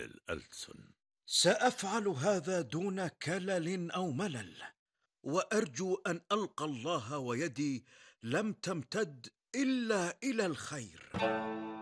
الألسن. سأفعل هذا دون كلل أو ملل، وأرجو أن ألقى الله ويدي لم تمتد إلا إلى الخير.